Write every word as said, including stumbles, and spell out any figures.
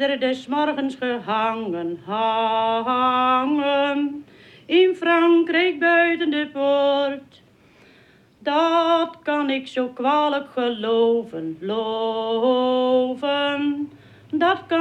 er des morgens gehangen, hangen, in Frankrijk buiten de poort. Dat kan ik zo kwalijk geloven, loven, dat kan